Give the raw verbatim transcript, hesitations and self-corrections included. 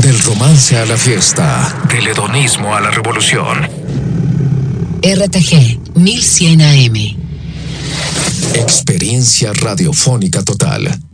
Del romance a la fiesta, del hedonismo a la revolución. R T G mil cien A M. Experiencia radiofónica total.